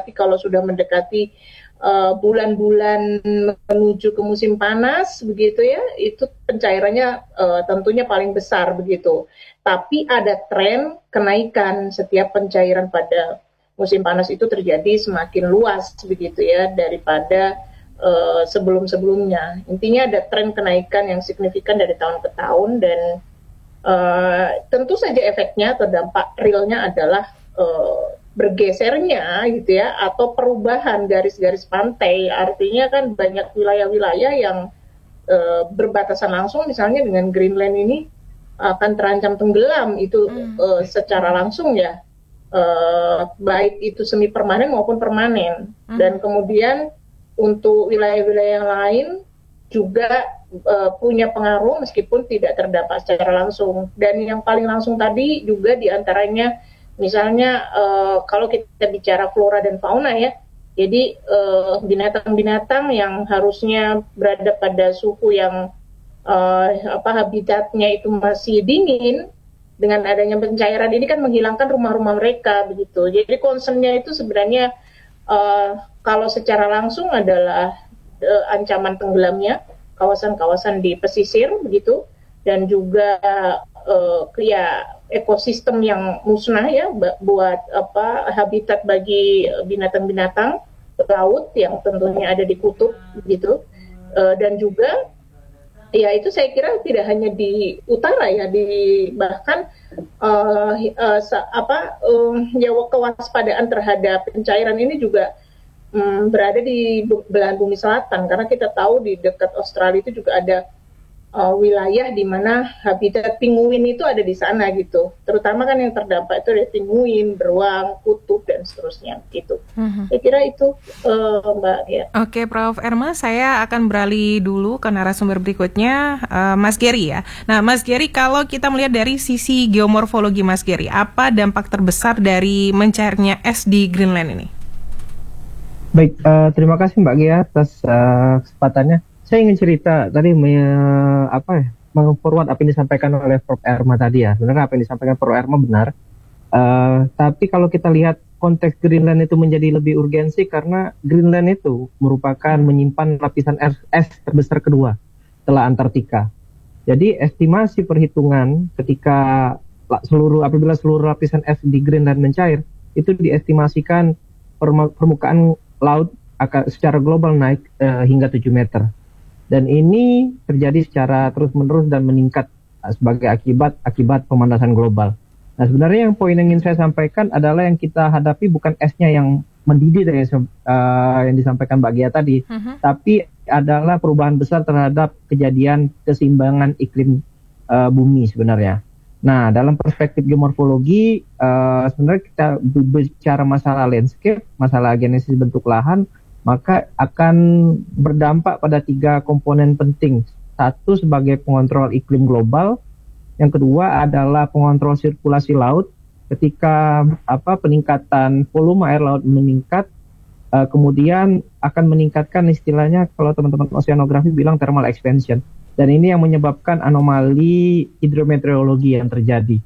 tapi kalau sudah mendekati bulan-bulan menuju ke musim panas begitu ya, itu pencairannya tentunya paling besar begitu. Tapi ada tren kenaikan setiap pencairan pada musim panas itu terjadi semakin luas begitu ya daripada sebelum-sebelumnya. Intinya ada tren kenaikan yang signifikan dari tahun ke tahun dan tentu saja efeknya atau dampak realnya adalah bergesernya gitu ya atau perubahan garis-garis pantai. Artinya kan banyak wilayah-wilayah yang berbatasan langsung misalnya dengan Greenland ini akan terancam tenggelam itu secara langsung ya, baik itu semi permanen maupun permanen. Dan kemudian untuk wilayah-wilayah yang lain juga punya pengaruh meskipun tidak terdampak secara langsung. Dan yang paling langsung tadi juga diantaranya misalnya kalau kita bicara flora dan fauna ya, jadi binatang-binatang yang harusnya berada pada suhu yang habitatnya itu masih dingin, dengan adanya pencairan ini kan menghilangkan rumah-rumah mereka begitu. Jadi concernnya itu sebenarnya kalau secara langsung adalah ancaman tenggelamnya kawasan-kawasan di pesisir begitu, dan juga ekosistem yang musnah ya buat habitat bagi binatang-binatang laut yang tentunya ada di kutub begitu, dan juga ya itu saya kira tidak hanya di utara ya, bahkan kewaspadaan terhadap pencairan ini juga berada di belahan bumi selatan, karena kita tahu di dekat Australia itu juga ada wilayah di mana habitat penguin itu ada di sana gitu. Terutama kan yang terdampak itu ada penguin, beruang, kutub dan seterusnya gitu. Saya kira itu Mbak ya. Oke, Prof. Erma, saya akan beralih dulu ke narasumber berikutnya, Mas Gary ya. Nah, Mas Gary, kalau kita melihat dari sisi geomorfologi Mas Gary, apa dampak terbesar dari mencairnya es di Greenland ini? Baik, terima kasih Mbak Gia atas kesempatannya. Saya ingin cerita tadi meng-forward apa yang disampaikan oleh Prof. Erma tadi ya. Sebenarnya apa yang disampaikan Prof. Erma benar. Tapi kalau kita lihat konteks Greenland itu menjadi lebih urgensi karena Greenland itu merupakan menyimpan lapisan es terbesar kedua setelah Antartika. Jadi estimasi perhitungan ketika apabila seluruh lapisan es di Greenland mencair, itu diestimasikan permukaan laut akan secara global naik hingga 7 meter. Dan ini terjadi secara terus-menerus dan meningkat sebagai akibat pemanasan global. Nah, sebenarnya yang poin yang ingin saya sampaikan adalah yang kita hadapi bukan esnya yang mendidih dari yang disampaikan Mbak Gia tadi, tapi adalah perubahan besar terhadap kejadian keseimbangan iklim bumi sebenarnya. Nah, dalam perspektif geomorfologi, sebenarnya kita bicara masalah landscape, masalah genesis bentuk lahan, maka akan berdampak pada 3 komponen penting. Satu sebagai pengontrol iklim global, yang kedua adalah pengontrol sirkulasi laut. Ketika peningkatan volume air laut meningkat, kemudian akan meningkatkan istilahnya kalau teman-teman oceanografi bilang thermal expansion. Dan ini yang menyebabkan anomali hidrometeorologi yang terjadi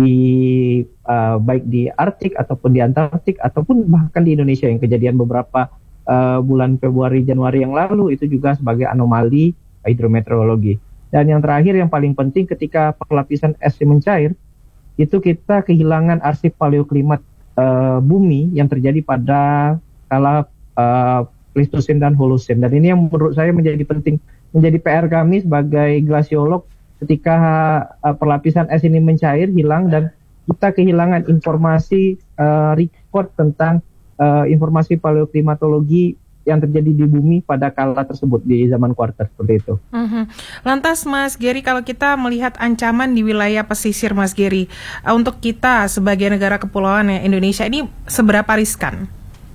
baik di Arktik ataupun di Antartik ataupun bahkan di Indonesia yang kejadian beberapa bulan Februari Januari yang lalu itu juga sebagai anomali hidrometeorologi. Dan yang terakhir yang paling penting ketika lapisan es mencair itu kita kehilangan arsip paleoklimat bumi yang terjadi pada kala Pleistosen dan Holosen. Dan ini yang menurut saya menjadi penting, menjadi PR kami sebagai glasiolog ketika perlapisan es ini mencair, hilang, dan kita kehilangan informasi report tentang informasi paleoklimatologi yang terjadi di bumi pada kala tersebut di zaman kuarter seperti itu. Lantas Mas Gary, kalau kita melihat ancaman di wilayah pesisir Mas Gary, untuk kita sebagai negara kepulauan ya, Indonesia ini seberapa riskan?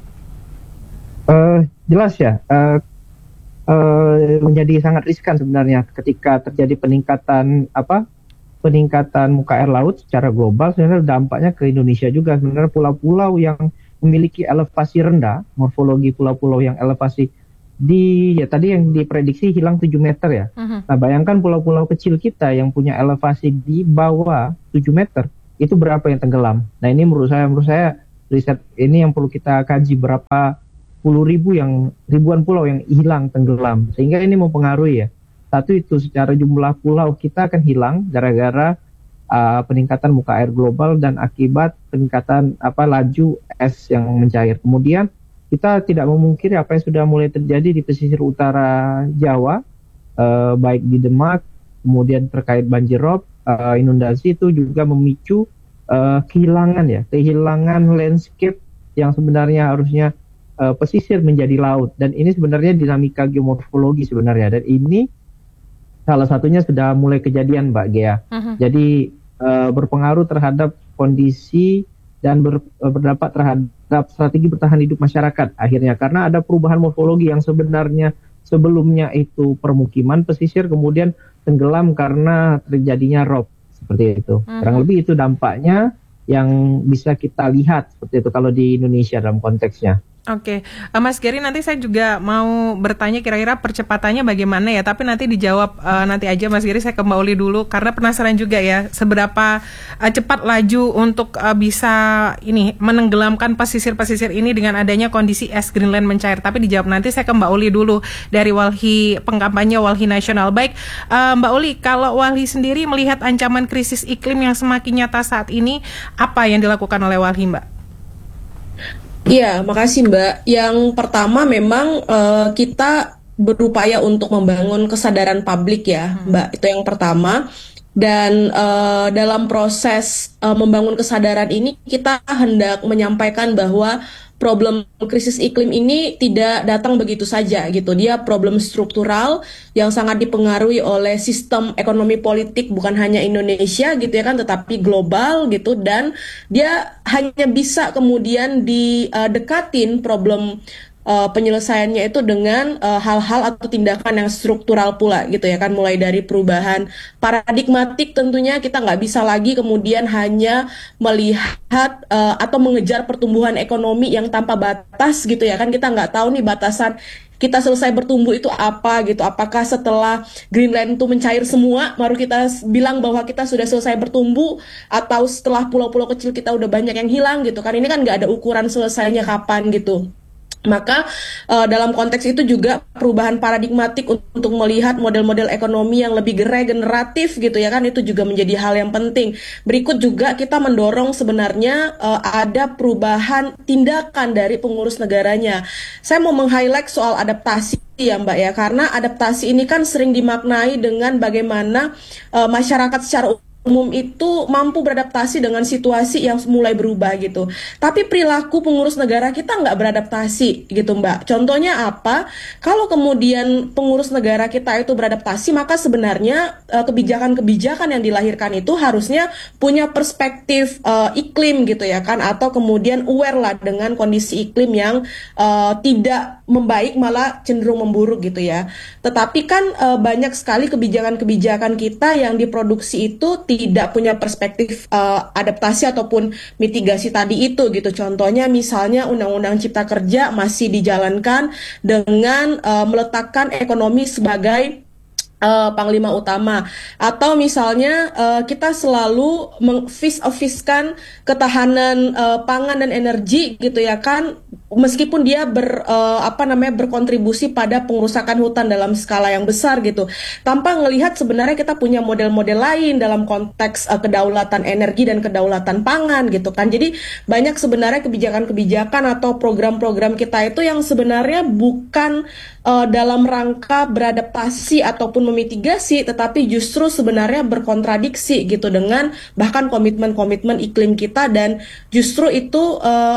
Jelas ya, menjadi sangat riskan sebenarnya ketika terjadi peningkatan muka air laut secara global. Sebenarnya dampaknya ke Indonesia juga. Sebenarnya pulau-pulau yang memiliki elevasi rendah, morfologi pulau-pulau yang elevasi tadi yang diprediksi hilang 7 meter ya. Nah, bayangkan pulau-pulau kecil kita yang punya elevasi di bawah 7 meter, itu berapa yang tenggelam. Nah, ini menurut saya riset ini yang perlu kita kaji, berapa ribuan pulau yang hilang tenggelam, sehingga ini mempengaruhi ya. Satu itu secara jumlah pulau kita akan hilang gara-gara peningkatan muka air global dan akibat peningkatan laju es yang mencair. Kemudian kita tidak memungkiri apa yang sudah mulai terjadi di pesisir utara Jawa, baik di Demak, kemudian terkait banjir rob, inundasi itu juga memicu kehilangan landscape yang sebenarnya harusnya pesisir menjadi laut, dan ini sebenarnya dinamika geomorfologi sebenarnya, dan ini salah satunya sudah mulai kejadian, Mbak Gea. Jadi berpengaruh terhadap kondisi dan berdampak terhadap strategi bertahan hidup masyarakat akhirnya, karena ada perubahan morfologi yang sebenarnya sebelumnya itu permukiman pesisir kemudian tenggelam karena terjadinya rob, seperti itu. Kurang lebih itu dampaknya yang bisa kita lihat seperti itu kalau di Indonesia dalam konteksnya. Oke, Mas Gary, nanti saya juga mau bertanya kira-kira percepatannya bagaimana ya, tapi nanti dijawab nanti aja Mas Gary. Saya ke Mbak Uli dulu karena penasaran juga ya seberapa cepat laju untuk bisa menenggelamkan pesisir-pesisir ini dengan adanya kondisi es Greenland mencair. Tapi dijawab nanti. Saya ke Mbak Uli dulu dari Walhi Pengkampanye Walhi Nasional. Baik, Mbak Uli, kalau Walhi sendiri melihat ancaman krisis iklim yang semakin nyata saat ini, apa yang dilakukan oleh Walhi, Mbak? Iya, makasih Mbak. Yang pertama memang kita berupaya untuk membangun kesadaran publik ya, Mbak. Itu yang pertama. Dan dalam proses membangun kesadaran ini kita hendak menyampaikan bahwa problem krisis iklim ini tidak datang begitu saja gitu. Dia problem struktural yang sangat dipengaruhi oleh sistem ekonomi politik bukan hanya Indonesia gitu ya kan, tetapi global gitu, dan dia hanya bisa kemudian didekatin problem penyelesaiannya itu dengan hal-hal atau tindakan yang struktural pula gitu ya kan, mulai dari perubahan paradigmatik. Tentunya kita nggak bisa lagi kemudian hanya melihat atau mengejar pertumbuhan ekonomi yang tanpa batas gitu ya kan. Kita nggak tahu nih batasan kita selesai bertumbuh itu apa gitu. Apakah setelah Greenland itu mencair semua baru kita bilang bahwa kita sudah selesai bertumbuh, atau setelah pulau-pulau kecil kita udah banyak yang hilang gitu kan. Ini kan nggak ada ukuran selesainya kapan gitu. Maka dalam konteks itu juga perubahan paradigmatik untuk melihat model-model ekonomi yang lebih regeneratif gitu ya kan, itu juga menjadi hal yang penting. Berikut juga kita mendorong sebenarnya ada perubahan tindakan dari pengurus negaranya. Saya mau meng-highlight soal adaptasi ya Mbak ya, karena adaptasi ini kan sering dimaknai dengan bagaimana masyarakat secara umum itu mampu beradaptasi dengan situasi yang mulai berubah gitu. Tapi perilaku pengurus negara kita nggak beradaptasi gitu Mbak. Contohnya apa? Kalau kemudian pengurus negara kita itu beradaptasi, maka sebenarnya kebijakan-kebijakan yang dilahirkan itu harusnya punya perspektif iklim gitu ya kan, atau kemudian aware lah dengan kondisi iklim yang tidak membaik malah cenderung memburuk gitu ya. Tetapi kan banyak sekali kebijakan-kebijakan kita yang diproduksi itu tidak punya perspektif adaptasi ataupun mitigasi tadi itu gitu. Contohnya misalnya Undang-Undang Cipta Kerja masih dijalankan dengan meletakkan ekonomi sebagai panglima utama, atau misalnya kita selalu mengvis-ofiskan ketahanan pangan dan energi gitu ya kan, meskipun dia berkontribusi pada pengerusakan hutan dalam skala yang besar gitu, tanpa melihat sebenarnya kita punya model-model lain dalam konteks kedaulatan energi dan kedaulatan pangan gitu kan. Jadi banyak sebenarnya kebijakan-kebijakan atau program-program kita itu yang sebenarnya bukan dalam rangka beradaptasi ataupun memitigasi, tetapi justru sebenarnya berkontradiksi gitu dengan bahkan komitmen-komitmen iklim kita, dan justru itu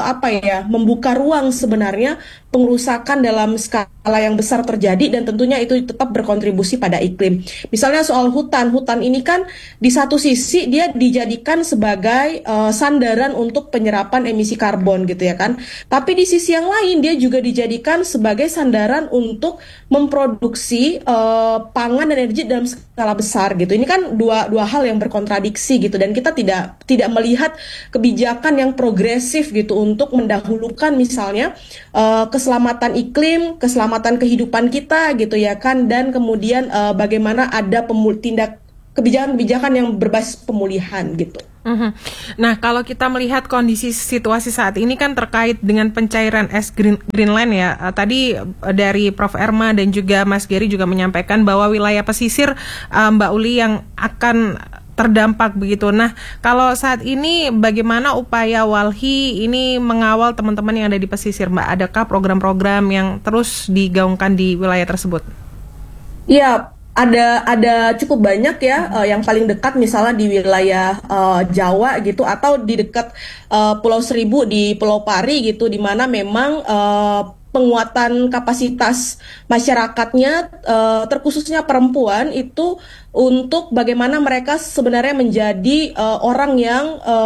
membuka ruang sebenarnya pengerusakan dalam skala yang besar terjadi, dan tentunya itu tetap berkontribusi pada iklim. Misalnya soal hutan ini kan di satu sisi dia dijadikan sebagai sandaran untuk penyerapan emisi karbon gitu ya kan, tapi di sisi yang lain dia juga dijadikan sebagai sandaran untuk memproduksi pangan dan energi dalam skala besar gitu. Ini kan dua hal yang berkontradiksi gitu, dan kita tidak melihat kebijakan yang progresif gitu untuk mendahulukan misalnya keselamatan iklim, keselamatan kehidupan kita gitu ya kan, dan kemudian bagaimana ada kebijakan-kebijakan yang berbasis pemulihan gitu. Mhm. Nah, kalau kita melihat kondisi situasi saat ini kan terkait dengan pencairan es Greenland ya. Tadi dari Prof. Erma dan juga Mas Gary juga menyampaikan bahwa wilayah pesisir Mbak Uli yang akan terdampak begitu. Nah, kalau saat ini bagaimana upaya Walhi ini mengawal teman-teman yang ada di pesisir, Mbak? Adakah program-program yang terus digaungkan di wilayah tersebut? Iya, ada cukup banyak ya, yang paling dekat misalnya di wilayah Jawa gitu, atau di dekat Pulau Seribu di Pulau Pari gitu, di mana memang penguatan kapasitas masyarakatnya, terkhususnya perempuan itu, untuk bagaimana mereka sebenarnya menjadi orang yang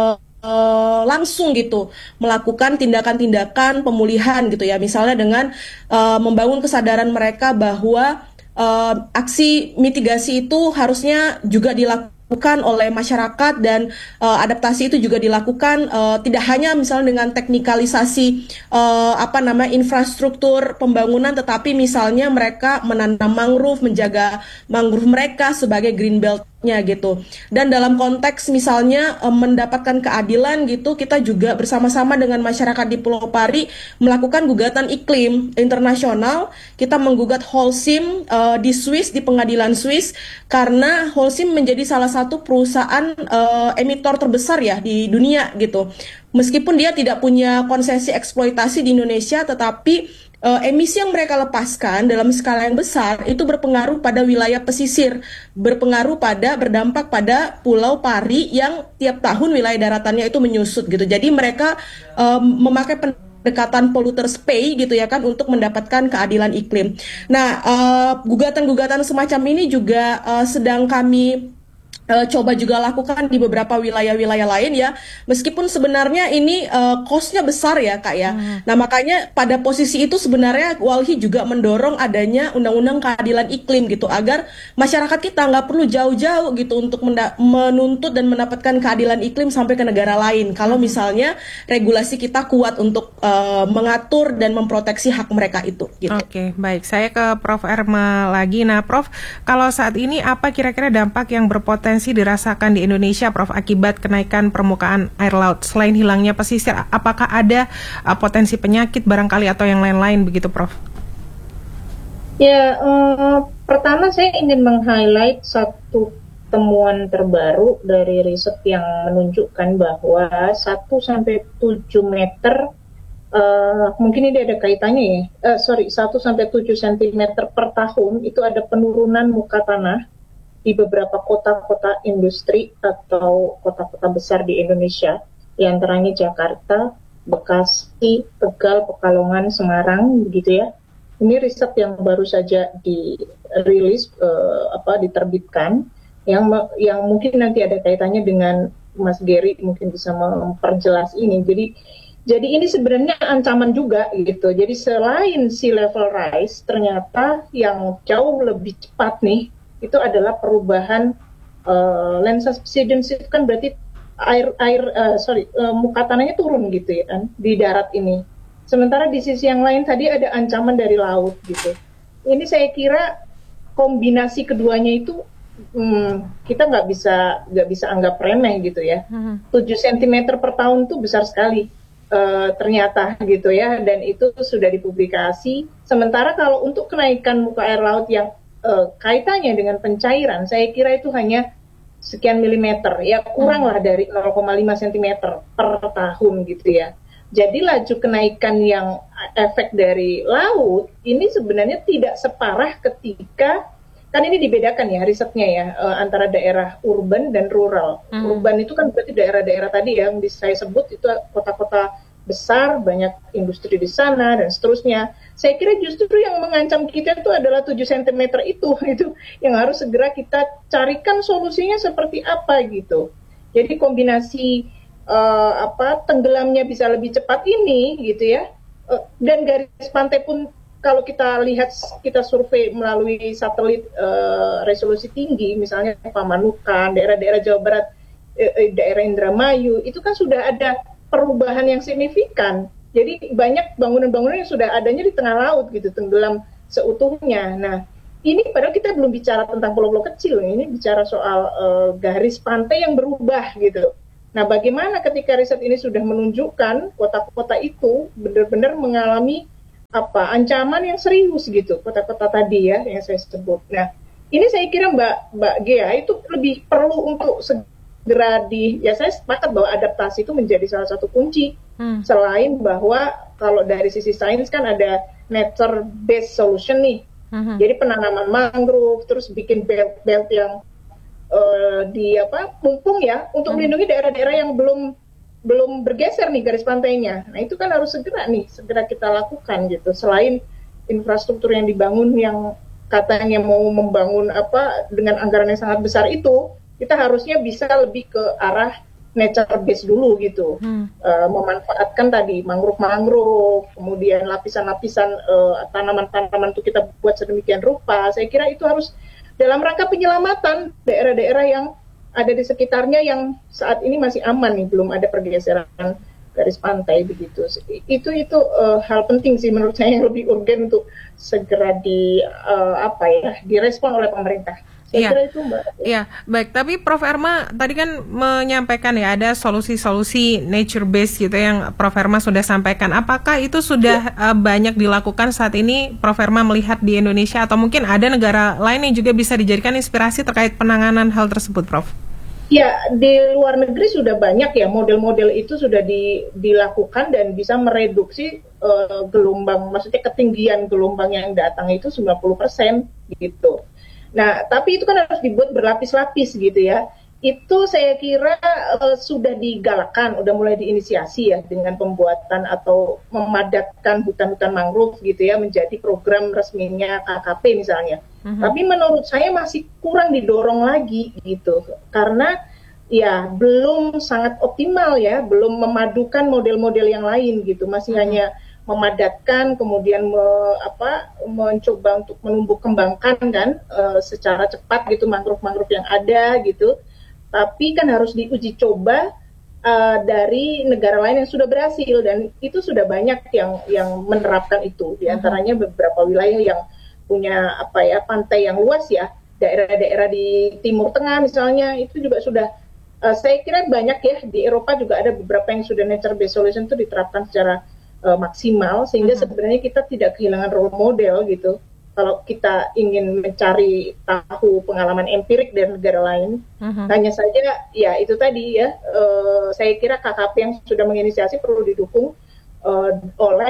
langsung gitu melakukan tindakan-tindakan pemulihan gitu ya, misalnya dengan membangun kesadaran mereka bahwa aksi mitigasi itu harusnya juga dilakukan oleh masyarakat, dan adaptasi itu juga dilakukan tidak hanya misalnya dengan teknikalisasi infrastruktur pembangunan, tetapi misalnya mereka menanam mangrove, menjaga mangrove mereka sebagai green belt-nya gitu. Dan dalam konteks misalnya mendapatkan keadilan gitu, kita juga bersama-sama dengan masyarakat di Pulau Pari melakukan gugatan iklim internasional. Kita menggugat Holcim di Swiss, di pengadilan Swiss, karena Holcim menjadi salah satu perusahaan emitor terbesar ya di dunia gitu. Meskipun dia tidak punya konsesi eksploitasi di Indonesia, tetapi emisi yang mereka lepaskan dalam skala yang besar itu berpengaruh pada wilayah pesisir, berdampak pada Pulau Pari yang tiap tahun wilayah daratannya itu menyusut gitu. Jadi mereka memakai pendekatan polluters pay gitu ya kan, untuk mendapatkan keadilan iklim. Nah, gugatan-gugatan semacam ini juga sedang kami coba juga lakukan di beberapa wilayah-wilayah lain ya, meskipun sebenarnya ini cost-nya besar ya Kak ya. Nah, makanya pada posisi itu sebenarnya Walhi juga mendorong adanya undang-undang keadilan iklim gitu, agar masyarakat kita nggak perlu jauh-jauh gitu untuk menuntut dan mendapatkan keadilan iklim sampai ke negara lain, kalau misalnya regulasi kita kuat untuk mengatur dan memproteksi hak mereka itu gitu. Oke, baik. Saya ke Prof. Erma lagi. Nah, Prof, kalau saat ini apa kira-kira dampak yang berpotensi dirasakan di Indonesia, Prof, akibat kenaikan permukaan air laut? Selain hilangnya pesisir, apakah ada potensi penyakit barangkali atau yang lain-lain begitu, Prof? Ya, pertama saya ingin meng-highlight satu temuan terbaru dari riset yang menunjukkan bahwa 1-7 meter, mungkin ini ada kaitannya ya, 1-7 cm per tahun itu ada penurunan muka tanah di beberapa kota-kota industri atau kota-kota besar di Indonesia, di antaranya Jakarta, Bekasi, Tegal, Pekalongan, Semarang, begitu ya. Ini riset yang baru saja dirilis, diterbitkan, yang mungkin nanti ada kaitannya dengan Mas Gary, mungkin bisa memperjelas ini. Jadi ini sebenarnya ancaman juga gitu. Jadi selain sea level rise, ternyata yang jauh lebih cepat nih itu adalah perubahan land subsidence, itu kan berarti muka tanahnya turun gitu ya kan di darat ini. Sementara di sisi yang lain tadi ada ancaman dari laut gitu. Ini saya kira kombinasi keduanya itu kita nggak bisa anggap remeh gitu ya. 7 cm per tahun itu besar sekali ternyata gitu ya, dan itu sudah dipublikasi. Sementara kalau untuk kenaikan muka air laut yang kaitannya dengan pencairan, saya kira itu hanya sekian milimeter, ya kuranglah dari 0,5 cm per tahun gitu ya. Jadi laju kenaikan yang efek dari laut ini sebenarnya tidak separah ketika, kan ini dibedakan ya risetnya ya, antara daerah urban dan rural. Urban itu kan berarti daerah-daerah tadi yang saya sebut itu kota-kota besar, banyak industri di sana dan seterusnya. Saya kira justru yang mengancam kita itu adalah 7 cm itu yang harus segera kita carikan solusinya seperti apa gitu. Jadi kombinasi tenggelamnya bisa lebih cepat ini gitu ya, dan garis pantai pun kalau kita lihat, kita survei melalui satelit resolusi tinggi, misalnya Pamanukan, daerah-daerah Jawa Barat, daerah Indramayu, itu kan sudah ada perubahan yang signifikan. Jadi banyak bangunan-bangunan yang sudah adanya di tengah laut gitu, tenggelam seutuhnya. Nah, ini padahal kita belum bicara tentang pulau-pulau kecil, ini bicara soal garis pantai yang berubah gitu. Nah, bagaimana ketika riset ini sudah menunjukkan kota-kota itu benar-benar mengalami ancaman yang serius gitu, kota-kota tadi ya yang saya sebut. Nah, ini saya kira Mbak Gea itu lebih perlu untuk segera saya sepakat bahwa adaptasi itu menjadi salah satu kunci. Selain bahwa kalau dari sisi sains kan ada nature based solution nih. Jadi penanaman mangrove, terus bikin belt yang mumpung ya untuk melindungi daerah-daerah yang belum bergeser nih garis pantainya. Nah, itu kan harus segera kita lakukan gitu. Selain infrastruktur yang dibangun yang katanya mau membangun dengan anggaran yang sangat besar itu, kita harusnya bisa lebih ke arah nature base dulu gitu. Memanfaatkan tadi mangrove, kemudian lapisan-lapisan tanaman-tanaman itu kita buat sedemikian rupa. Saya kira itu harus dalam rangka penyelamatan daerah-daerah yang ada di sekitarnya yang saat ini masih aman nih, belum ada pergeseran garis pantai begitu. Itu hal penting sih menurut saya yang lebih urgen untuk segera direspon oleh pemerintah. Saya kira itu Mbak. Iya, baik. Tapi Prof. Erma tadi kan menyampaikan ya ada solusi-solusi nature based gitu yang Prof. Erma sudah sampaikan. Apakah itu sudah banyak dilakukan saat ini Prof. Erma melihat di Indonesia atau mungkin ada negara lain yang juga bisa dijadikan inspirasi terkait penanganan hal tersebut, Prof? Ya, di luar negeri sudah banyak ya model-model itu sudah dilakukan dan bisa mereduksi gelombang, maksudnya ketinggian gelombang yang datang itu 90% gitu. Nah, tapi itu kan harus dibuat berlapis-lapis gitu ya. Itu saya kira sudah digalakkan, udah mulai diinisiasi ya dengan pembuatan atau memadatkan hutan-hutan mangrove gitu ya menjadi program resminya KKP misalnya. Tapi menurut saya masih kurang didorong lagi gitu. Karena ya belum sangat optimal ya, belum memadukan model-model yang lain gitu. Masih hanya memadatkan, kemudian mencoba untuk menumbuh kembangkan kan secara cepat gitu mangrove-mangrove yang ada gitu. Tapi kan harus diuji coba dari negara lain yang sudah berhasil dan itu sudah banyak yang menerapkan itu. Di antaranya beberapa wilayah yang punya pantai yang luas ya, daerah-daerah di Timur Tengah misalnya itu juga sudah saya kira banyak ya, di Eropa juga ada beberapa yang sudah nature based solution itu diterapkan secara maksimal sehingga sebenarnya kita tidak kehilangan role model gitu kalau kita ingin mencari tahu pengalaman empirik dari negara lain. Hanya saja ya itu tadi ya saya kira KKP yang sudah menginisiasi perlu didukung oleh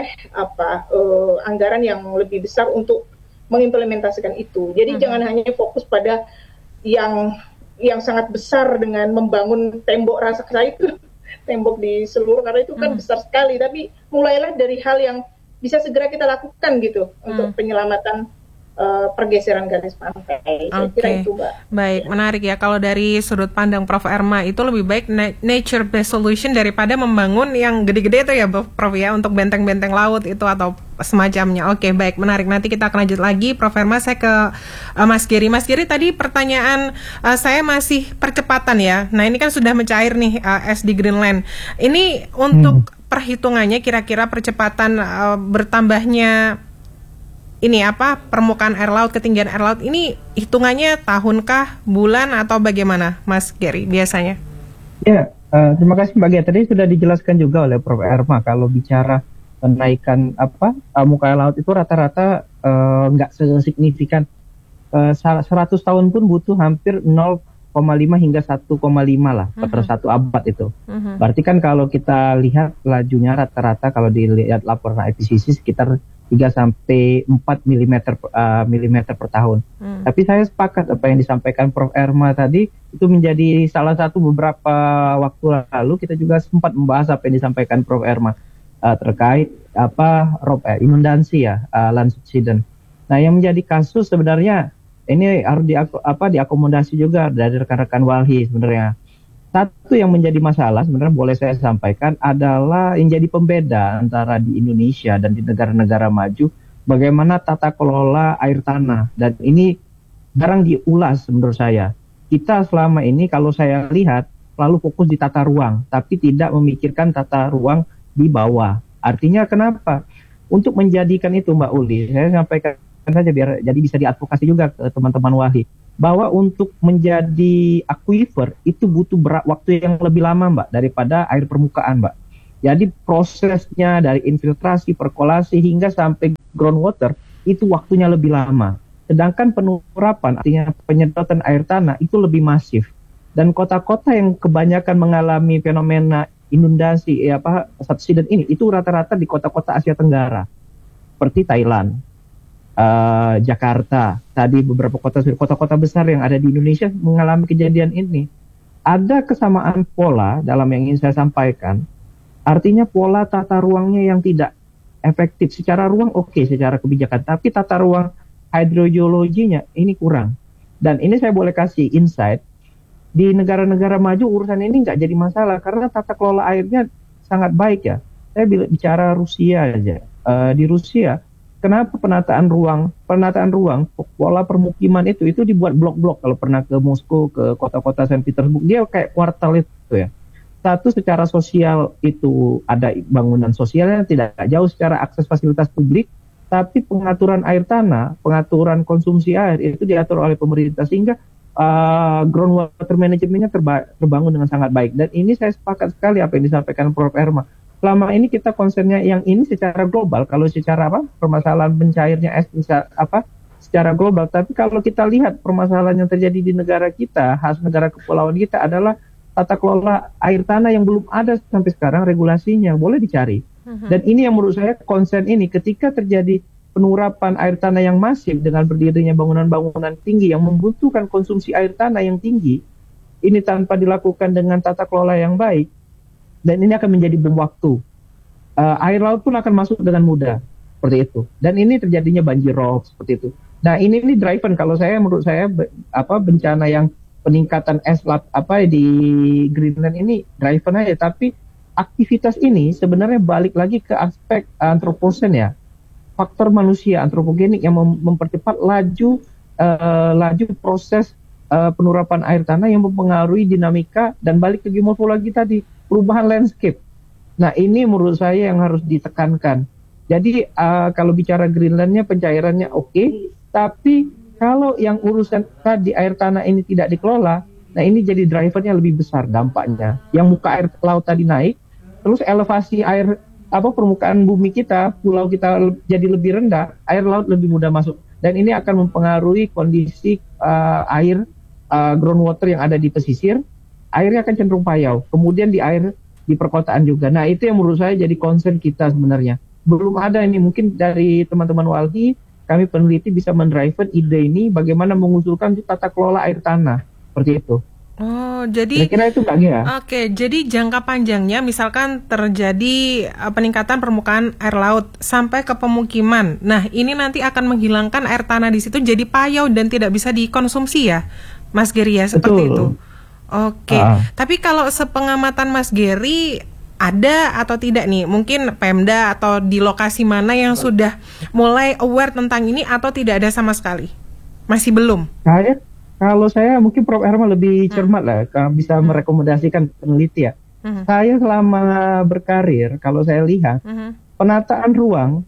anggaran yang lebih besar untuk mengimplementasikan itu. Jadi jangan hanya fokus pada yang sangat besar dengan membangun tembok raksasa itu, tembok di seluruh, karena itu kan besar sekali, tapi mulailah dari hal yang bisa segera kita lakukan gitu untuk penyelamatan pergeseran garis pantai. Saya kira itu Mbak. Baik, menarik ya kalau dari sudut pandang Prof. Erma itu lebih baik nature based solution daripada membangun yang gede-gede itu ya Prof ya, untuk benteng-benteng laut itu atau semacamnya. Oke, baik, menarik. Nanti kita akan lanjut lagi Prof. Erma. Saya ke Mas Geri. Mas Geri, tadi pertanyaan saya masih percepatan ya. Nah, ini kan sudah mencair nih es di Greenland. Ini untuk perhitungannya kira-kira percepatan bertambahnya ini permukaan air laut, ketinggian air laut ini hitungannya tahunkah, bulan atau bagaimana Mas Geri biasanya? Ya, terima kasih Mbak Gia. Tadi sudah dijelaskan juga oleh Prof. Erma kalau bicara kenaikan muka air laut itu rata-rata nggak sesignifikan 100 tahun pun butuh hampir 0,5 hingga 1,5 lah per satu abad itu. Berarti kan kalau kita lihat lajunya rata-rata kalau dilihat laporan IPCC sekitar 3 sampai 4 mm per tahun. Tapi saya sepakat apa yang disampaikan Prof. Erma tadi itu menjadi salah satu beberapa waktu lalu kita juga sempat membahas apa yang disampaikan Prof. Erma terkait inundasi ya, land subsidence. Nah, yang menjadi kasus sebenarnya ini harus diakomodasi juga dari rekan-rekan Walhi sebenarnya. Satu yang menjadi masalah sebenarnya boleh saya sampaikan adalah yang jadi pembeda antara di Indonesia dan di negara-negara maju bagaimana tata kelola air tanah, dan ini jarang diulas menurut saya. Kita selama ini kalau saya lihat selalu fokus di tata ruang tapi tidak memikirkan tata ruang di bawah. Artinya kenapa? Untuk menjadikan itu Mbak Uli, saya sampaikan saja biar jadi bisa diadvokasi juga ke teman-teman Walhi. bahwa untuk menjadi aquifer itu butuh waktu yang lebih lama, Mbak, daripada air permukaan, Mbak. Jadi prosesnya dari infiltrasi, perkolasi hingga sampai groundwater itu waktunya lebih lama. Sedangkan penurapan, artinya penyedotan air tanah itu lebih masif. Dan kota-kota yang kebanyakan mengalami fenomena inundasi subsiden ini itu rata-rata di kota-kota Asia Tenggara seperti Thailand, Jakarta, tadi beberapa kota-kota besar yang ada di Indonesia mengalami kejadian ini. Ada kesamaan pola dalam yang ingin saya sampaikan, artinya pola tata ruangnya yang tidak efektif. Secara ruang oke, secara kebijakan, tapi tata ruang hidrogeologinya ini kurang. Dan ini saya boleh kasih insight, di negara-negara maju urusan ini nggak jadi masalah karena tata kelola airnya sangat baik ya. Saya bicara Rusia aja. Di Rusia, kenapa penataan ruang, pola permukiman itu dibuat blok-blok. Kalau pernah ke Moskow, ke kota-kota Saint Petersburg, dia kayak kuartal itu ya. Satu, secara sosial itu ada bangunan sosialnya tidak jauh secara akses fasilitas publik, tapi pengaturan air tanah, pengaturan konsumsi air itu diatur oleh pemerintah sehingga groundwater manajemennya terbangun dengan sangat baik. Dan ini saya sepakat sekali apa yang disampaikan Prof. Erma. Selama ini kita konsennya yang ini secara global, kalau secara permasalahan pencairnya es bisa secara global. Tapi kalau kita lihat permasalahan yang terjadi di negara kita, khas negara kepulauan kita adalah tata kelola air tanah yang belum ada sampai sekarang regulasinya, boleh dicari. Dan ini yang menurut saya konsen ini ketika terjadi penurapan air tanah yang masif dengan berdirinya bangunan-bangunan tinggi yang membutuhkan konsumsi air tanah yang tinggi, ini tanpa dilakukan dengan tata kelola yang baik, dan ini akan menjadi bom waktu. Air laut pun akan masuk dengan mudah, seperti itu. Dan ini terjadinya banjir rob, seperti itu. Nah ini driven, kalau menurut saya bencana yang peningkatan es di Greenland ini driven aja, tapi aktivitas ini sebenarnya balik lagi ke aspek antroposen ya. Faktor manusia antropogenik yang mempercepat laju proses penurapan air tanah yang mempengaruhi dinamika dan balik ke geomorfologi tadi, perubahan landscape. Nah ini menurut saya yang harus ditekankan. Jadi kalau bicara Greenlandnya pencairannya oke, tapi kalau yang urusan tadi air tanah ini tidak dikelola, nah ini jadi drivernya lebih besar dampaknya. Yang muka air laut tadi naik, terus elevasi air permukaan bumi kita, pulau kita jadi lebih rendah, air laut lebih mudah masuk. Dan ini akan mempengaruhi kondisi air groundwater yang ada di pesisir, airnya akan cenderung payau. Kemudian di perkotaan juga. Nah itu yang menurut saya jadi concern kita sebenarnya. Belum ada ini, mungkin dari teman-teman Walhi, kami peneliti bisa mendrive ide ini bagaimana mengusulkan tata kelola air tanah, seperti itu. Oh, jadi kira-kira itu Mbak Gia. Oke, jadi jangka panjangnya misalkan terjadi peningkatan permukaan air laut sampai ke pemukiman. Nah, ini nanti akan menghilangkan air tanah di situ jadi payau dan tidak bisa dikonsumsi ya, Mas Geri ya, seperti Betul. itu. Oke. Tapi kalau sepengamatan Mas Geri, ada atau tidak nih, mungkin Pemda atau di lokasi mana yang sudah mulai aware tentang ini atau tidak ada sama sekali? Masih belum? Kalau saya mungkin Prof. Erma lebih cermat lah, bisa merekomendasikan peneliti ya. Saya selama berkarir, kalau saya lihat, penataan ruang,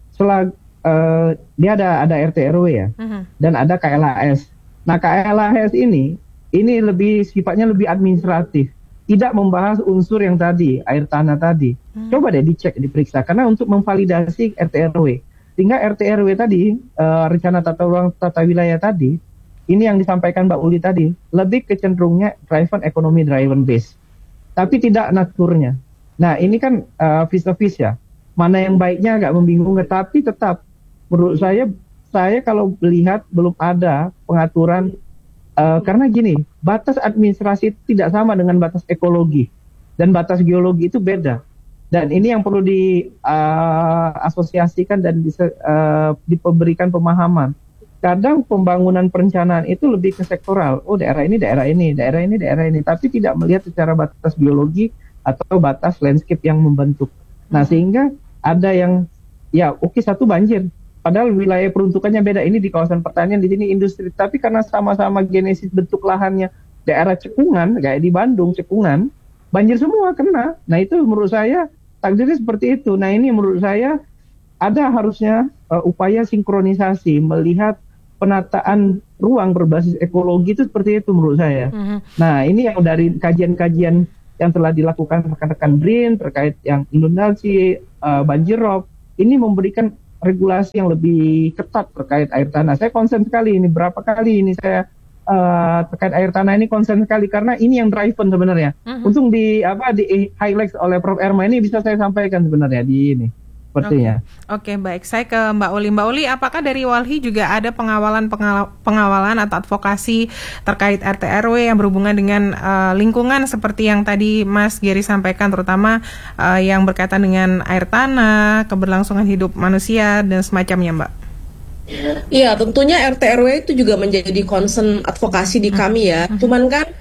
dia ada RT RW ya, dan ada KLHS. Nah KLHS ini sifatnya lebih administratif, tidak membahas unsur yang tadi, air tanah tadi. Coba deh dicek, diperiksa, karena untuk memvalidasi RT RW. Sehingga RT RW tadi, rencana tata ruang tata wilayah tadi, ini yang disampaikan Mbak Uli tadi, lebih kecenderungnya ekonomi driven base, tapi tidak naturnya. Nah ini kan vis-a-vis ya, mana yang baiknya agak membingungkan, tapi tetap menurut saya kalau melihat belum ada pengaturan, karena gini, batas administrasi itu tidak sama dengan batas ekologi, dan batas geologi itu beda. Dan ini yang perlu diasosiasikan dan diberikan pemahaman. Kadang pembangunan perencanaan itu lebih ke sektoral. Oh daerah ini, daerah ini, daerah ini, daerah ini. Tapi tidak melihat secara batas biologi atau batas landscape yang membentuk. Nah sehingga ada yang, satu banjir. Padahal wilayah peruntukannya beda. Ini di kawasan pertanian, di sini industri. Tapi karena sama-sama genesis bentuk lahannya daerah cekungan, kayak di Bandung, cekungan, banjir semua kena. Nah itu menurut saya takdirnya seperti itu. Nah ini menurut saya ada harusnya upaya sinkronisasi melihat penataan ruang berbasis ekologi itu seperti itu menurut saya. Nah, ini yang dari kajian-kajian yang telah dilakukan rekan-rekan BRIN terkait yang inundasi, banjirop, ini memberikan regulasi yang lebih ketat terkait air tanah. Saya konsen sekali ini, berapa kali ini saya terkait air tanah ini konsen sekali karena ini yang driven sebenarnya. Untung di highlight oleh Prof. Erma ini bisa saya sampaikan sebenarnya di ini. Sepertinya. Oke, baik. Saya ke Mbak Uli. Mbak Uli, apakah dari Walhi juga ada pengawalan atau advokasi terkait RT RW yang berhubungan dengan lingkungan seperti yang tadi Mas Gary sampaikan, terutama yang berkaitan dengan air tanah, keberlangsungan hidup manusia dan semacamnya, Mbak? Iya, tentunya RT RW itu juga menjadi concern advokasi di kami ya. Cuman kan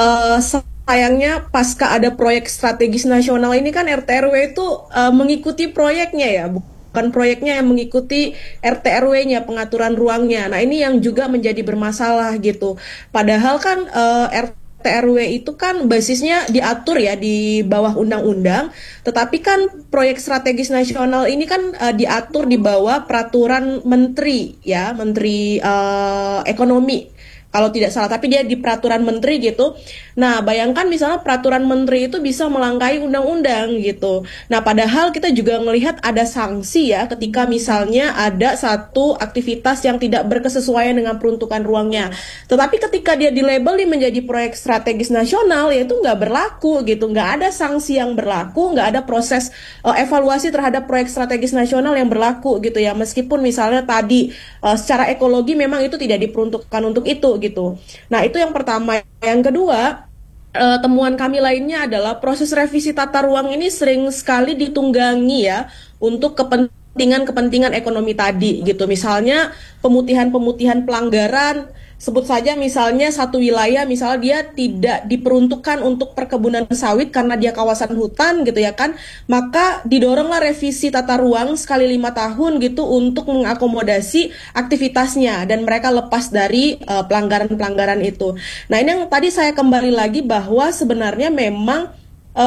sayangnya pasca ada proyek strategis nasional ini kan RT RW itu mengikuti proyeknya ya, bukan proyeknya yang mengikuti RT RW-nya, pengaturan ruangnya. Nah, ini yang juga menjadi bermasalah gitu. Padahal kan RT RW itu kan basisnya diatur ya di bawah undang-undang, tetapi kan proyek strategis nasional ini kan diatur di bawah peraturan menteri ya, Menteri Ekonomi. Kalau tidak salah, tapi dia di peraturan menteri gitu. Nah, bayangkan misalnya peraturan menteri itu bisa melangkahi undang-undang gitu. Nah, padahal kita juga melihat ada sanksi ya ketika misalnya ada satu aktivitas yang tidak berkesesuaian dengan peruntukan ruangnya. Tetapi ketika dia dilabeli menjadi proyek strategis nasional, ya itu nggak berlaku gitu. Nggak ada sanksi yang berlaku, nggak ada proses evaluasi terhadap proyek strategis nasional yang berlaku gitu ya. Meskipun misalnya tadi secara ekologi memang itu tidak diperuntukkan untuk itu gitu. Nah, itu yang pertama. Yang kedua, temuan kami lainnya adalah proses revisi tata ruang ini sering sekali ditunggangi ya untuk kepentingan ekonomi tadi gitu. Misalnya pemutihan pelanggaran, sebut saja misalnya satu wilayah misalnya dia tidak diperuntukkan untuk perkebunan sawit karena dia kawasan hutan gitu ya kan, maka didoronglah revisi tata ruang sekali 5 tahun gitu untuk mengakomodasi aktivitasnya dan mereka lepas dari pelanggaran-pelanggaran itu. Nah, ini yang tadi saya kembali lagi bahwa sebenarnya memang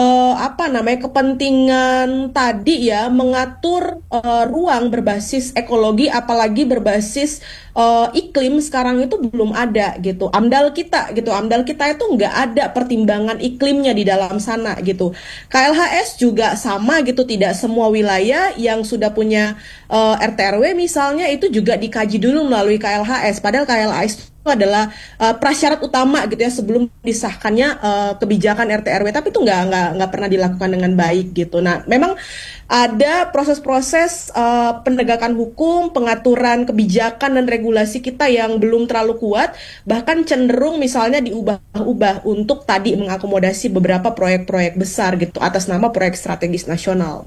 kepentingan tadi ya mengatur ruang berbasis ekologi apalagi berbasis iklim sekarang itu belum ada gitu. AMDAL kita itu nggak ada pertimbangan iklimnya di dalam sana gitu. KLHS juga sama gitu, tidak semua wilayah yang sudah punya RT RW misalnya itu juga dikaji dulu melalui KLHS, padahal KLHS itu adalah prasyarat utama gitu ya sebelum disahkannya kebijakan RT RW, tapi itu nggak pernah dilakukan dengan baik gitu. Nah, memang ada proses-proses penegakan hukum, pengaturan kebijakan dan regulasi kita yang belum terlalu kuat, bahkan cenderung misalnya diubah-ubah untuk tadi mengakomodasi beberapa proyek-proyek besar gitu atas nama proyek strategis nasional.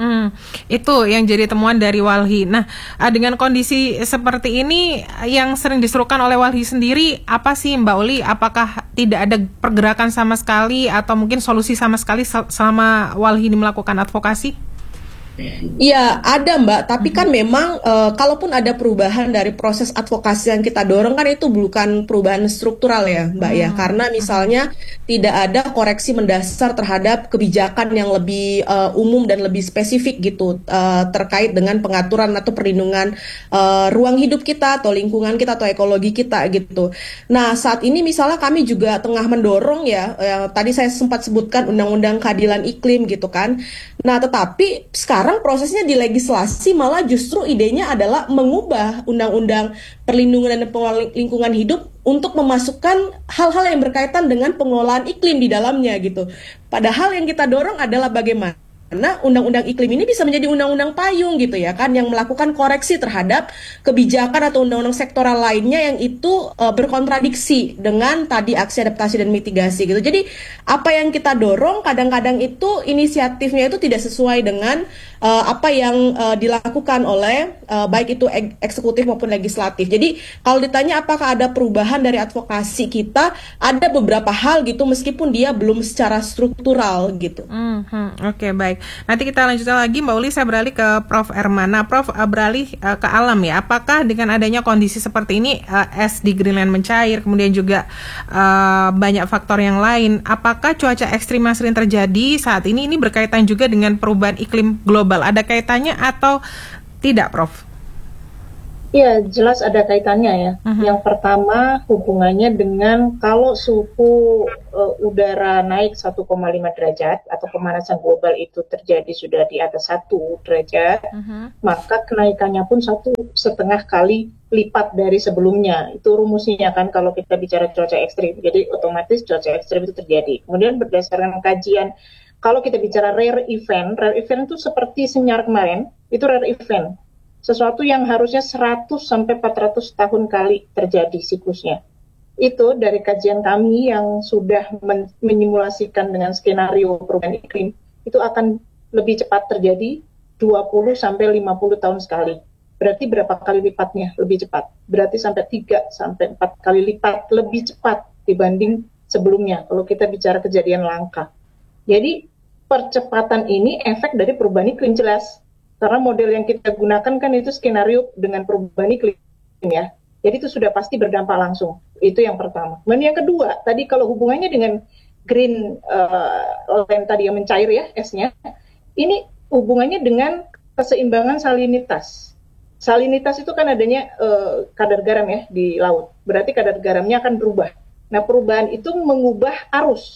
Itu yang jadi temuan dari Walhi. Nah, dengan kondisi seperti ini yang sering diserukan oleh Walhi sendiri, apa sih Mbak Uli? Apakah tidak ada pergerakan sama sekali atau mungkin solusi sama sekali selama Walhi ini melakukan advokasi? Iya, ada Mbak, tapi kan memang kalaupun ada perubahan dari proses advokasi yang kita dorong kan itu bukan perubahan struktural ya Mbak ya, karena misalnya tidak ada koreksi mendasar terhadap kebijakan yang lebih umum dan lebih spesifik gitu terkait dengan pengaturan atau perlindungan ruang hidup kita atau lingkungan kita atau ekologi kita gitu. Nah, saat ini misalnya kami juga tengah mendorong ya, tadi saya sempat sebutkan Undang-Undang Keadilan Iklim gitu kan. Nah, tetapi sekarang prosesnya di legislasi malah justru idenya adalah mengubah Undang-Undang Perlindungan dan Pengelolaan Lingkungan Hidup untuk memasukkan hal-hal yang berkaitan dengan pengelolaan iklim di dalamnya gitu. Padahal yang kita dorong adalah bagaimana undang-undang iklim ini bisa menjadi undang-undang payung gitu ya kan, yang melakukan koreksi terhadap kebijakan atau undang-undang sektoral lainnya yang itu berkontradiksi dengan tadi aksi adaptasi dan mitigasi gitu. Jadi apa yang kita dorong kadang-kadang itu inisiatifnya itu tidak sesuai dengan apa yang dilakukan oleh baik itu eksekutif maupun legislatif. Jadi kalau ditanya apakah ada perubahan dari advokasi kita, ada beberapa hal gitu meskipun dia belum secara struktural gitu. Oke, baik. Nanti kita lanjutkan lagi Mbak Uli, saya beralih ke Prof. Erma. Nah, Prof, beralih ke alam ya. Apakah dengan adanya kondisi seperti ini, es di Greenland mencair, kemudian juga banyak faktor yang lain, apakah cuaca ekstrim yang sering terjadi saat ini berkaitan juga dengan perubahan iklim global? Ada kaitannya atau tidak, Prof? Iya, jelas ada kaitannya ya. Yang pertama hubungannya dengan kalau suhu udara naik 1,5 derajat atau pemanasan global itu terjadi sudah di atas 1 derajat, maka kenaikannya pun 1,5 kali lipat dari sebelumnya. Itu rumusnya kan kalau kita bicara cuaca ekstrim. Jadi otomatis cuaca ekstrim itu terjadi. Kemudian berdasarkan kajian, kalau kita bicara rare event itu seperti Senyar kemarin, itu rare event. Sesuatu yang harusnya 100 sampai 400 tahun kali terjadi siklusnya. Itu dari kajian kami yang sudah menyimulasikan dengan skenario perubahan iklim, itu akan lebih cepat terjadi 20 sampai 50 tahun sekali. Berarti berapa kali lipatnya lebih cepat? Berarti sampai 3 sampai 4 kali lipat lebih cepat dibanding sebelumnya kalau kita bicara kejadian langka. Jadi percepatan ini efek dari perubahan iklim jelas. Karena model yang kita gunakan kan itu skenario dengan perubahan iklim ya. Jadi itu sudah pasti berdampak langsung. Itu yang pertama. Dan yang kedua, tadi kalau hubungannya dengan green land tadi yang mencair ya, esnya, ini hubungannya dengan keseimbangan salinitas. Salinitas itu kan adanya kadar garam ya di laut. Berarti kadar garamnya akan berubah. Nah, perubahan itu mengubah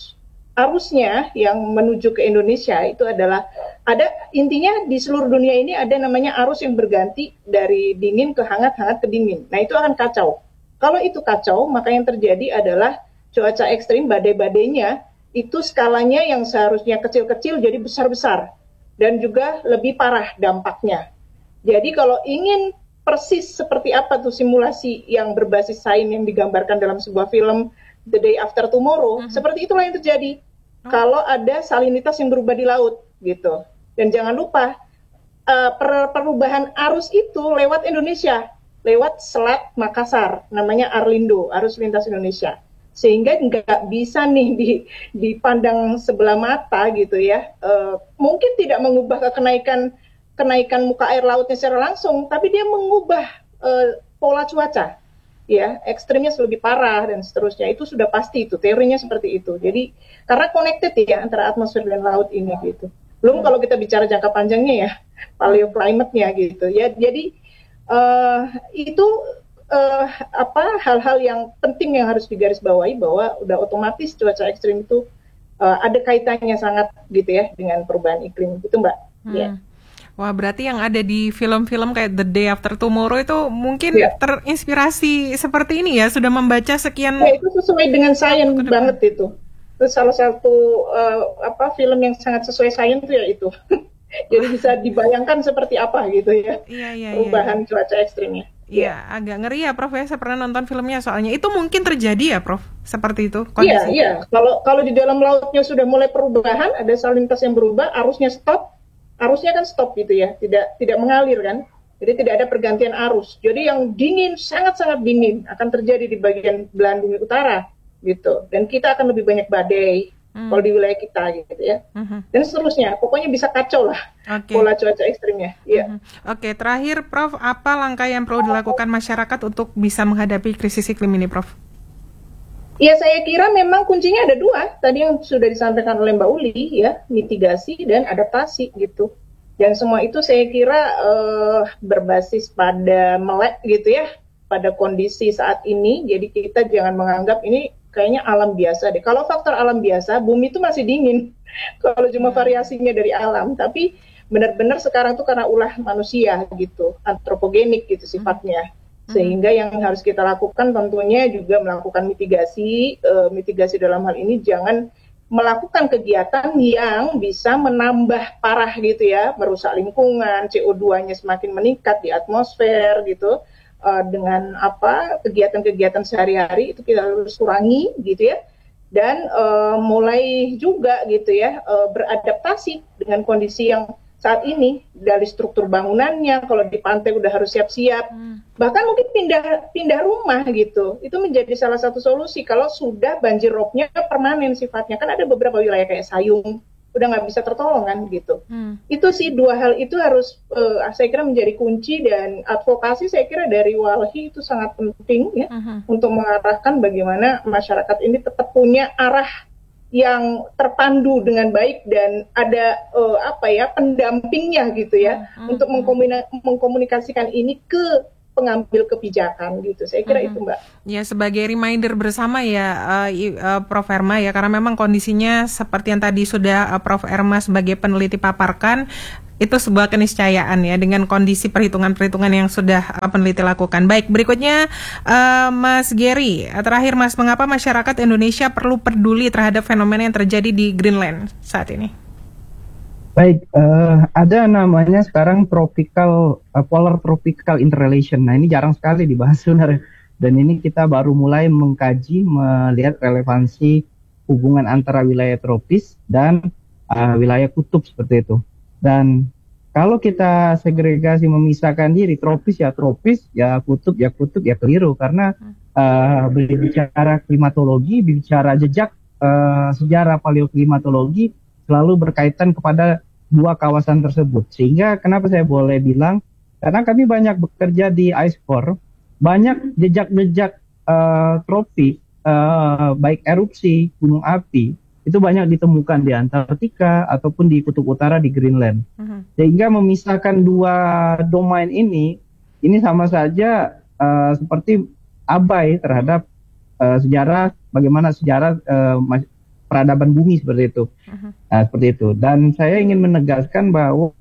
arusnya yang menuju ke Indonesia itu adalah intinya di seluruh dunia ini ada namanya arus yang berganti dari dingin ke hangat, hangat ke dingin. Nah, itu akan kacau. Kalau itu kacau, maka yang terjadi adalah cuaca ekstrim, badai-badainya itu skalanya yang seharusnya kecil-kecil jadi besar-besar dan juga lebih parah dampaknya. Jadi kalau ingin persis seperti apa tuh simulasi yang berbasis sains yang digambarkan dalam sebuah film The Day After Tomorrow, seperti itulah yang terjadi. Kalau ada salinitas yang berubah di laut gitu. Dan jangan lupa perubahan arus itu lewat Indonesia, lewat Selat Makassar, namanya Arlindo, arus lintas Indonesia. Sehingga nggak bisa nih dipandang sebelah mata gitu ya. Mungkin tidak mengubah kenaikan muka air lautnya secara langsung, tapi dia mengubah pola cuaca. Ya, ekstrimnya lebih parah dan seterusnya, itu sudah pasti, itu teorinya seperti itu. Jadi karena connected ya antara atmosfer dan laut ini gitu. Belum kalau kita bicara jangka panjangnya ya, paleoclimate-nya gitu ya. Jadi itu hal-hal yang penting yang harus digarisbawahi, bahwa udah otomatis cuaca ekstrim itu ada kaitannya sangat gitu ya dengan perubahan iklim itu, Mbak. Ya. Wah, berarti yang ada di film-film kayak The Day After Tomorrow itu mungkin terinspirasi seperti ini ya, sudah membaca sekian. Ya, itu sesuai dengan sains banget itu. Terus salah satu film yang sangat sesuai sains itu ya itu. Jadi bisa dibayangkan seperti apa gitu ya. Perubahan cuaca ekstrimnya. Iya, agak ngeri ya, Prof. Ya, saya pernah nonton filmnya soalnya. Itu mungkin terjadi ya, Prof? Seperti itu kondisi. Iya. Kalau di dalam lautnya sudah mulai perubahan, ada salinitas yang berubah, arusnya kan stop gitu ya, tidak mengalir kan, jadi tidak ada pergantian arus. Jadi yang dingin, sangat-sangat dingin akan terjadi di bagian belahan bumi utara gitu, dan kita akan lebih banyak badai kalau di wilayah kita gitu ya, dan seterusnya. Pokoknya bisa kacau lah pola cuaca ekstrimnya. Oke, terakhir Prof, apa langkah yang perlu dilakukan masyarakat untuk bisa menghadapi krisis iklim ini, Prof? Ya, saya kira memang kuncinya ada dua, tadi yang sudah disampaikan oleh Mbak Uli ya, mitigasi dan adaptasi gitu. Dan semua itu saya kira berbasis pada melek gitu ya, pada kondisi saat ini. Jadi kita jangan menganggap ini kayaknya alam biasa deh. Kalau faktor alam biasa, bumi itu masih dingin. Kalau cuma variasinya dari alam, tapi benar-benar sekarang tuh karena ulah manusia gitu, antropogenik gitu sifatnya. Sehingga yang harus kita lakukan tentunya juga melakukan mitigasi dalam hal ini, jangan melakukan kegiatan yang bisa menambah parah gitu ya, merusak lingkungan, CO2-nya semakin meningkat di atmosfer gitu, dengan kegiatan-kegiatan sehari-hari itu kita harus kurangi gitu ya, dan mulai juga gitu ya beradaptasi dengan kondisi yang saat ini, dari struktur bangunannya, kalau di pantai udah harus siap-siap, bahkan mungkin pindah rumah gitu, itu menjadi salah satu solusi kalau sudah banjir roobnya permanen sifatnya. Kan ada beberapa wilayah kayak Sayung, udah nggak bisa tertolong kan gitu. Itu sih dua hal itu harus saya kira menjadi kunci, dan advokasi saya kira dari Walhi itu sangat penting ya, untuk mengarahkan bagaimana masyarakat ini tetap punya arah yang terpandu dengan baik dan ada pendampingnya gitu ya, untuk mengkomunikasikan ini ke pengambil kebijakan gitu. Saya kira itu, Mbak. Ya, sebagai reminder bersama ya, Prof. Erma ya, karena memang kondisinya seperti yang tadi sudah Prof. Erma sebagai peneliti paparkan, itu sebuah keniscayaan ya dengan kondisi perhitungan-perhitungan yang sudah peneliti lakukan. Baik, berikutnya Mas Gary, terakhir Mas, mengapa masyarakat Indonesia perlu peduli terhadap fenomena yang terjadi di Greenland saat ini? Baik, ada namanya sekarang polar tropical interrelation. Nah, ini jarang sekali dibahas sebenarnya. Dan ini kita baru mulai mengkaji, melihat relevansi hubungan antara wilayah tropis dan wilayah kutub seperti itu. Dan kalau kita segregasi memisahkan diri, tropis, ya kutub ya keliru. Karena berbicara klimatologi, bicara jejak sejarah paleoklimatologi selalu berkaitan kepada dua kawasan tersebut. Sehingga kenapa saya boleh bilang, karena kami banyak bekerja di ice core, banyak jejak-jejak tropis, baik erupsi, gunung api, itu banyak ditemukan di Antartika ataupun di kutub utara di Greenland. Sehingga memisahkan dua domain ini sama saja seperti abai terhadap bagaimana sejarah peradaban bumi seperti itu. Nah, seperti itu. Dan saya ingin menegaskan bahwa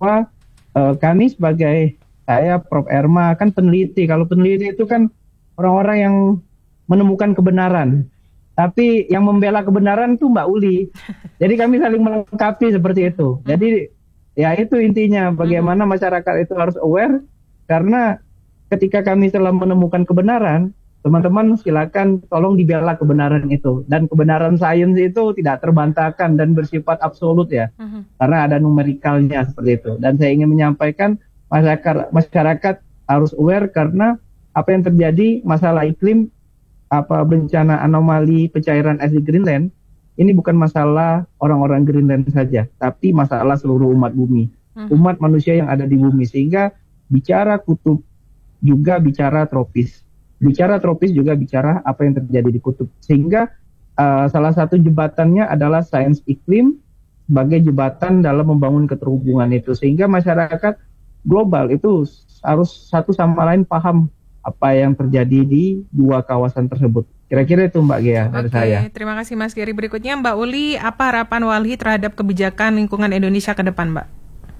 kami saya Prof. Erma kan peneliti. Kalau peneliti itu kan orang-orang yang menemukan kebenaran. Tapi yang membela kebenaran itu Mbak Uli. Jadi kami saling melengkapi seperti itu. Jadi ya itu intinya, bagaimana masyarakat itu harus aware, karena ketika kami telah menemukan kebenaran, teman-teman silakan tolong dibela kebenaran itu. Dan kebenaran sains itu tidak terbantahkan dan bersifat absolut ya. Karena ada numerikalnya seperti itu. Dan saya ingin menyampaikan masyarakat harus aware, karena apa yang terjadi, masalah iklim, bencana anomali pencairan es di Greenland, ini bukan masalah orang-orang Greenland saja, tapi masalah seluruh umat bumi, umat manusia yang ada di bumi. Sehingga bicara kutub juga bicara tropis, juga bicara apa yang terjadi di kutub. Sehingga salah satu jembatannya adalah sains iklim sebagai jembatan dalam membangun keterhubungan itu. Sehingga masyarakat global itu harus satu sama lain paham apa yang terjadi di dua kawasan tersebut. Kira-kira itu Mbak Gea dari saya. Terima kasih Mas Gary. Berikutnya Mbak Uli, apa harapan Walhi terhadap kebijakan lingkungan Indonesia ke depan, Mbak?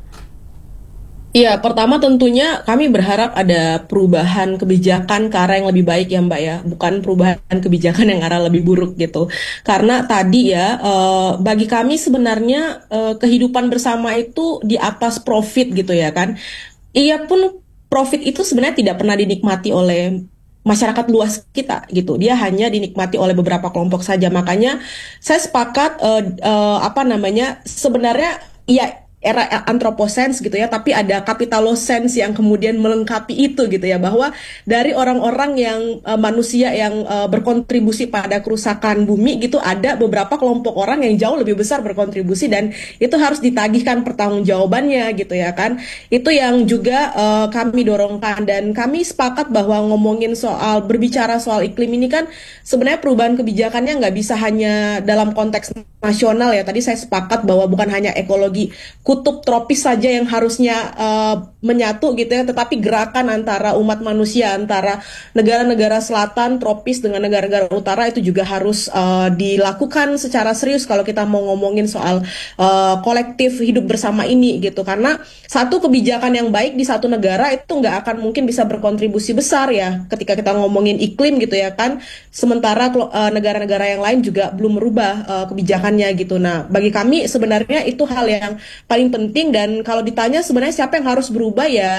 Iya, pertama tentunya kami berharap ada perubahan kebijakan ke arah yang lebih baik ya Mbak ya, bukan perubahan kebijakan yang arah lebih buruk gitu. Karena tadi ya, bagi kami sebenarnya kehidupan bersama itu di atas profit gitu ya kan. Iya pun profit itu sebenarnya tidak pernah dinikmati oleh masyarakat luas kita gitu. Dia hanya dinikmati oleh beberapa kelompok saja. Makanya saya sepakat sebenarnya ya era anthropocene gitu ya, tapi ada capitalocene yang kemudian melengkapi itu gitu ya, bahwa dari orang-orang yang manusia yang berkontribusi pada kerusakan bumi gitu, ada beberapa kelompok orang yang jauh lebih besar berkontribusi, dan itu harus ditagihkan pertanggungjawabannya gitu ya kan. Itu yang juga kami dorongkan, dan kami sepakat bahwa berbicara soal iklim ini kan sebenarnya perubahan kebijakannya nggak bisa hanya dalam konteks nasional ya. Tadi saya sepakat bahwa bukan hanya ekologi kutub tropis saja yang harusnya menyatu gitu ya, tetapi gerakan antara umat manusia, antara negara-negara selatan tropis dengan negara-negara utara itu juga harus dilakukan secara serius kalau kita mau ngomongin soal kolektif hidup bersama ini gitu. Karena satu kebijakan yang baik di satu negara itu nggak akan mungkin bisa berkontribusi besar ya ketika kita ngomongin iklim gitu ya kan, sementara negara-negara yang lain juga belum merubah kebijakannya gitu. Nah, bagi kami sebenarnya itu hal yang paling penting, dan kalau ditanya sebenarnya siapa yang harus berubah ya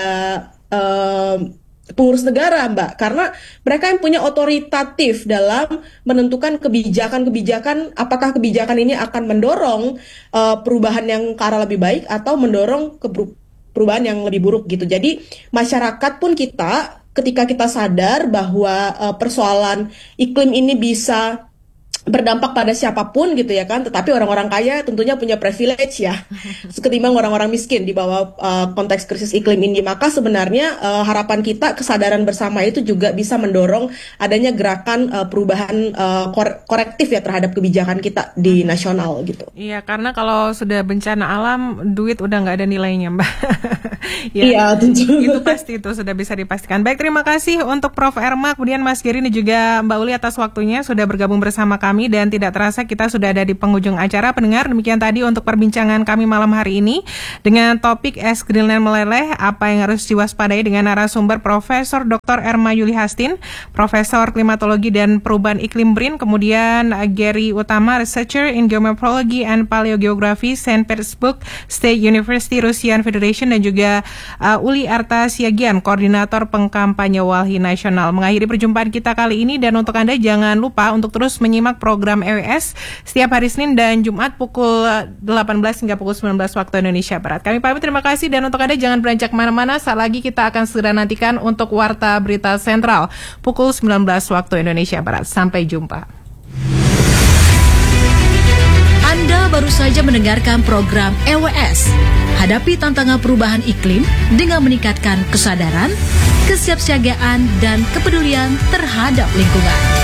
pengurus negara Mbak, karena mereka yang punya otoritatif dalam menentukan kebijakan-kebijakan, apakah kebijakan ini akan mendorong perubahan yang ke arah lebih baik atau mendorong perubahan yang lebih buruk gitu. Jadi masyarakat pun ketika kita sadar bahwa persoalan iklim ini bisa berdampak pada siapapun gitu ya kan, tetapi orang-orang kaya tentunya punya privilege ya ketimbang orang-orang miskin di bawah konteks krisis iklim ini. Maka sebenarnya harapan kita, kesadaran bersama itu juga bisa mendorong adanya gerakan perubahan korektif ya terhadap kebijakan kita di nasional gitu. Iya, karena kalau sudah bencana alam, duit udah nggak ada nilainya Mbak. Ya, iya, tentu. Itu pasti itu sudah bisa dipastikan. Baik, terima kasih untuk Prof. Erma, kemudian Mas Geri dan juga Mbak Uli atas waktunya sudah bergabung bersama kami, dan tidak terasa kita sudah ada di penghujung acara. Pendengar, demikian tadi untuk perbincangan kami malam hari ini dengan topik es Greenland meleleh, apa yang harus diwaspadai, dengan narasumber Profesor Dr. Erma Yuli Hastin, Profesor Klimatologi dan Perubahan Iklim BRIN, kemudian Geri Utama, Researcher in Geomorphology and Paleogeography, St. Petersburg State University Russian Federation, dan juga Uli Arta Siagian, Koordinator Pengkampanye Walhi Nasional. Mengakhiri perjumpaan kita kali ini, dan untuk Anda jangan lupa untuk terus menyimak program EWS setiap hari Senin dan Jumat pukul 18 hingga pukul 19 waktu Indonesia Barat. Kami pamit, terima kasih, dan untuk Anda jangan beranjak kemana-mana. Saat lagi kita akan segera nantikan untuk Warta Berita Sentral pukul 19 waktu Indonesia Barat. Sampai jumpa. Anda baru saja mendengarkan program EWS, hadapi tantangan perubahan iklim dengan meningkatkan kesadaran, kesiapsiagaan, dan kepedulian terhadap lingkungan.